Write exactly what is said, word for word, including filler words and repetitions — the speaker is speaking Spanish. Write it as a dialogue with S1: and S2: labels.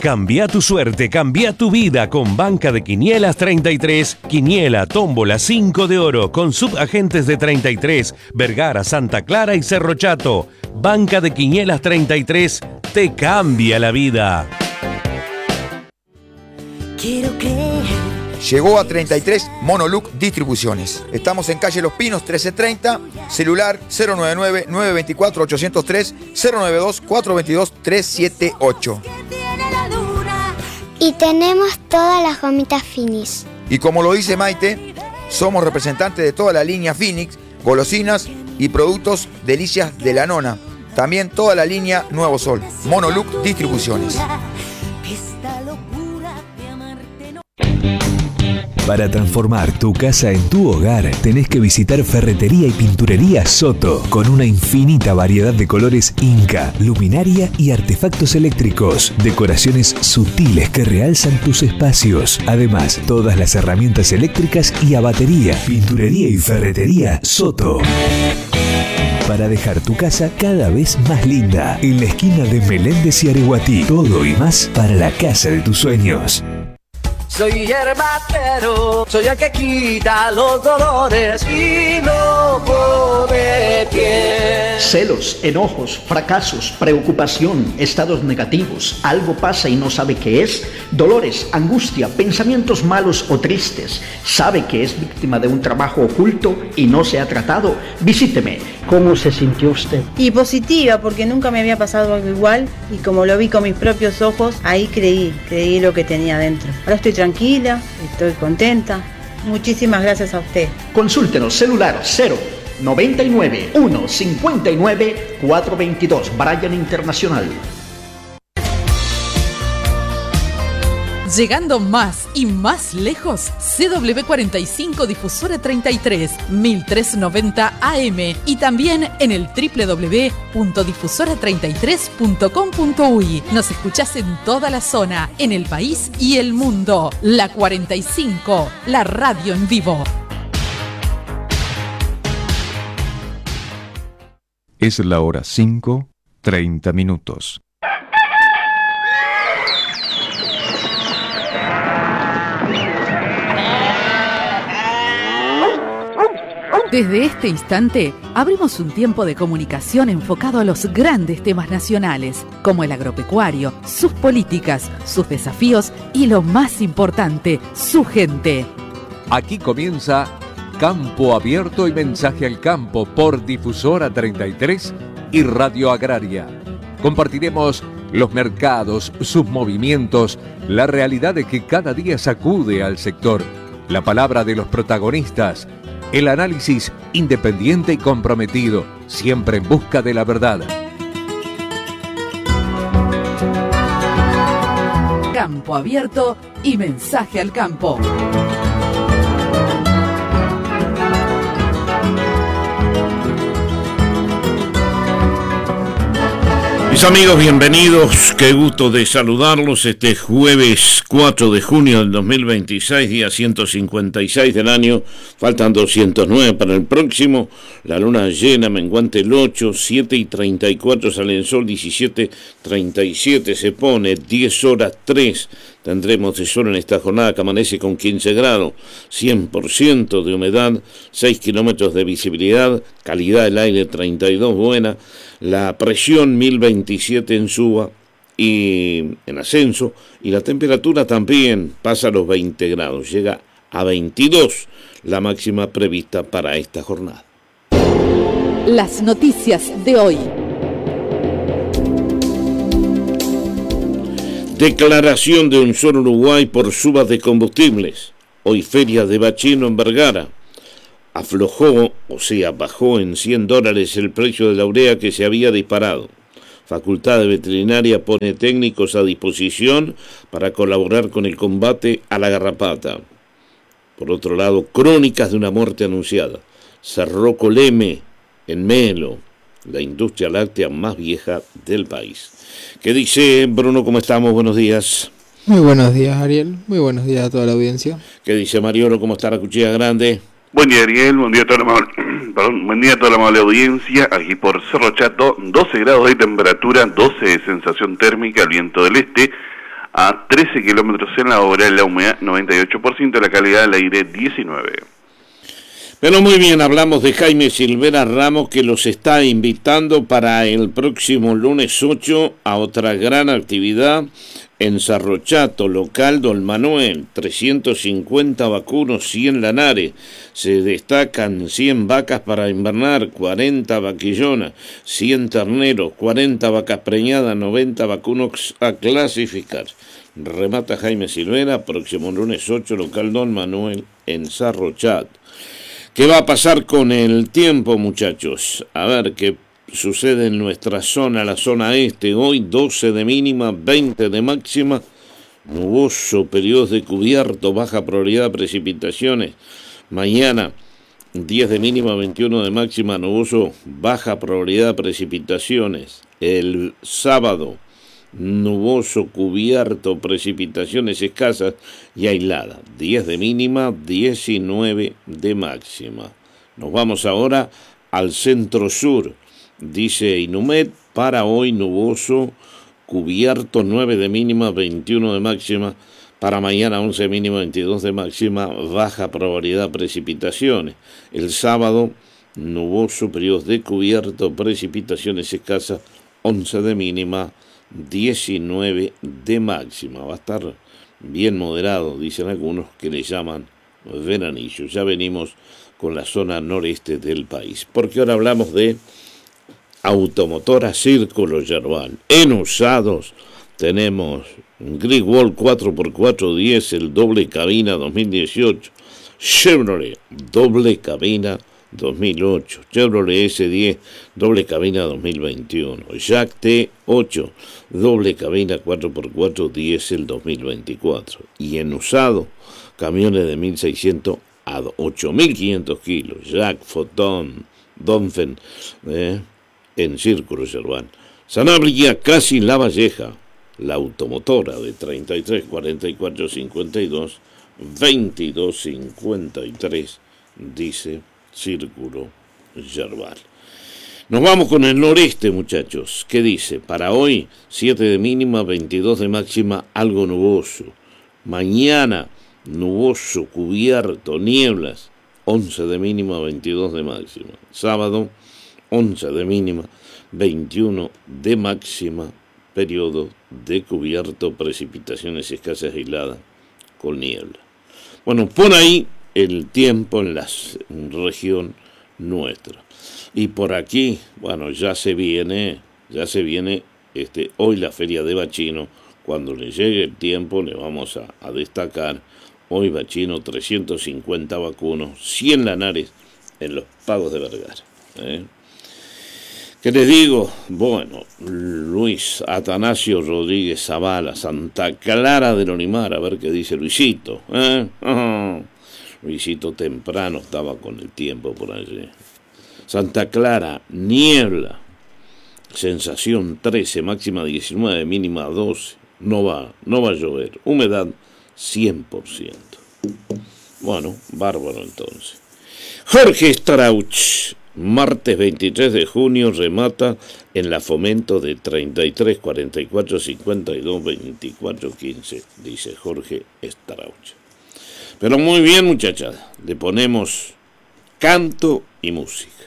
S1: Cambia tu suerte, cambia tu vida con Banca de Quinielas treinta y tres. Quiniela, tómbola, cinco de oro con subagentes de treinta y tres, Vergara, Santa Clara y Cerro Chato. Banca de Quinielas treinta y tres te cambia la vida.
S2: Quiero creer.
S3: Llegó a treinta y tres Monoluc Distribuciones. Estamos en calle Los Pinos trece treinta, celular cero nueve nueve, nueve dos cuatro, ocho cero tres, cero nueve dos, cuatro dos dos, tres siete ocho.
S4: Y tenemos todas las gomitas Finis.
S3: Y como lo dice Maite, somos representantes de toda la línea Phoenix, golosinas y productos delicias de la nona. También toda la línea Nuevo Sol. Monoluc Distribuciones.
S5: Para transformar tu casa en tu hogar, tenés que visitar Ferretería y Pinturería Soto, con una infinita variedad de colores Inca, luminaria y artefactos eléctricos, decoraciones sutiles que realzan tus espacios. Además, todas las herramientas eléctricas y a batería. Pinturería y Ferretería Soto. Para dejar tu casa cada vez más linda, en la esquina de Meléndez y Areguatí. Todo y más para la casa de tus sueños.
S6: Soy herbatero, soy el que quita los dolores y no pone pie.
S7: Celos, enojos, fracasos, preocupación, estados negativos, algo pasa y no sabe qué es, dolores, angustia, pensamientos malos o tristes, sabe que es víctima de un trabajo oculto y no se ha tratado. Visíteme. ¿Cómo se sintió usted?
S8: Y positiva, porque nunca me había pasado algo igual y como lo vi con mis propios ojos, ahí creí, creí lo que tenía dentro. Ahora estoy tranquila, estoy contenta. Muchísimas gracias a usted.
S7: Consúltenos, celular cero noventa y nueve, uno cincuenta y nueve, cuatrocientos veintidós, Bryan Internacional.
S9: Llegando más y más lejos, C W cuarenta y cinco Difusora treinta y tres, mil trescientos noventa A M y también en el doble u doble u doble u punto difusora treinta y tres punto com punto u y. Nos escuchás en toda la zona, en el país y el mundo. La cuarenta y cinco, la radio en vivo.
S10: Es la hora cinco, treinta minutos.
S9: Desde este instante, abrimos un tiempo de comunicación enfocado a los grandes temas nacionales, como el agropecuario, sus políticas, sus desafíos y lo más importante, su gente.
S11: Aquí comienza Campo Abierto y Mensaje al Campo por Difusora treinta y tres y Radio Agraria. Compartiremos los mercados, sus movimientos, la realidad de que cada día sacude al sector, la palabra de los protagonistas, el análisis independiente y comprometido, siempre en busca de la verdad.
S9: Campo Abierto y Mensaje al Campo.
S12: Mis amigos, bienvenidos, qué gusto de saludarlos este jueves cuatro de junio del dos mil veintiséis, día ciento cincuenta y seis del año, faltan doscientos nueve para el próximo, la luna llena, menguante el ocho, siete y treinta y cuatro sale el sol, diecisiete treinta y siete se pone, diez horas tres, tendremos de sol en esta jornada que amanece con quince grados, cien por ciento de humedad, seis kilómetros de visibilidad, calidad del aire treinta y dos buena, la presión mil veintisiete en suba y en ascenso, y la temperatura también pasa a los veinte grados, llega a veintidós la máxima prevista para esta jornada.
S9: Las noticias de hoy.
S12: Declaración de un solo Uruguay por subas de combustibles. Hoy feria de bachino en Vergara. Aflojó, o sea, bajó en cien dólares el precio de la urea que se había disparado. Facultad de Veterinaria pone técnicos a disposición para colaborar con el combate a la garrapata. Por otro lado, crónicas de una muerte anunciada. Cerró Coleme, en Melo, la industria láctea más vieja del país. ¿Qué dice Bruno? ¿Cómo estamos? Buenos días.
S13: Muy buenos días, Ariel. Muy buenos días a toda la audiencia.
S12: ¿Qué dice Mariolo? ¿Cómo está la cuchilla grande?
S14: Buen día, Ariel. Buen día a toda la amable, perdón, buen día a toda la amable audiencia. Aquí por Cerro Chato, doce grados de temperatura, doce de sensación térmica, el viento del este a trece kilómetros en la hora, la humedad noventa y ocho por ciento, la calidad del aire diecinueve.
S12: Pero muy bien, hablamos de Jaime Silvera Ramos, que los está invitando para el próximo lunes ocho a otra gran actividad en Sarrochato, local Don Manuel, trescientos cincuenta vacunos, cien lanares. Se destacan cien vacas para invernar, cuarenta vaquillonas, cien terneros, cuarenta vacas preñadas, noventa vacunos a clasificar. Remata Jaime Silvera, próximo lunes ocho, local Don Manuel en Sarrochato. ¿Qué va a pasar con el tiempo, muchachos? A ver qué sucede en nuestra zona, la zona este. Hoy doce de mínima, veinte de máxima. Nuboso, periodos de cubierto, baja probabilidad de precipitaciones. Mañana diez de mínima, veintiuno de máxima, nuboso, baja probabilidad de precipitaciones. El sábado, nuboso, cubierto, precipitaciones escasas y aisladas, diez de mínima, diecinueve de máxima. Nos vamos ahora al centro sur, dice Inumet, para hoy nuboso, cubierto, nueve de mínima, veintiuno de máxima, para mañana once de mínima, veintidós de máxima, baja probabilidad de precipitaciones. El sábado, nuboso, periodos de cubierto, precipitaciones escasas, once de mínima, diecinueve de máxima. Va a estar bien moderado, dicen algunos que le llaman veranillo. Ya venimos con la zona noreste del país, porque ahora hablamos de Automotora Círculo Yerbal. En usados tenemos Grigwall cuatro por cuatro diésel doble cabina dos mil dieciocho, Chevrolet doble cabina dos mil ocho, Chevrolet ese diez doble cabina dos mil veintiuno, Jack T ocho doble cabina cuatro por cuatro diésel dos mil veinticuatro. Y en usado, camiones de mil seiscientos a ocho mil quinientos kilos, Jack, Fotón, Donfen, eh, en Círculo Yerbal. Sanabria, casi La Valleja, la automotora de treinta y tres cuarenta y cuatro cincuenta y dos veintidós cincuenta y tres, dice Círculo Yerbal. Nos vamos con el noreste, muchachos. ¿Qué dice? Para hoy, siete de mínima, veintidós de máxima, algo nuboso. Mañana, nuboso, cubierto, nieblas, once de mínima, veintidós de máxima. Sábado, once de mínima, veintiuno de máxima, periodo de cubierto, precipitaciones escasas aisladas con niebla. Bueno, por ahí el tiempo en la región nuestra. Y por aquí, bueno, ya se viene, ya se viene este, hoy la feria de Bachino. Cuando le llegue el tiempo le vamos a, a destacar. Hoy Bachino, trescientos cincuenta vacunos, cien lanares en los pagos de Vergara. ¿eh? ¿Qué les digo? Bueno, Luis Atanasio Rodríguez Zavala, Santa Clara del Olimar, a ver qué dice Luisito. ¿eh? Uh-huh. Luisito temprano estaba con el tiempo por allí. Santa Clara, niebla, sensación trece, máxima diecinueve, mínima doce. No va, no va a llover. Humedad cien por ciento. Bueno, bárbaro entonces. Jorge Strauch, martes veintitrés de junio, remata en la Fomento de treinta y tres cuarenta y cuatro cincuenta y dos veinticuatro quince, dice Jorge Strauch. Pero muy bien, muchachas, le ponemos canto y música.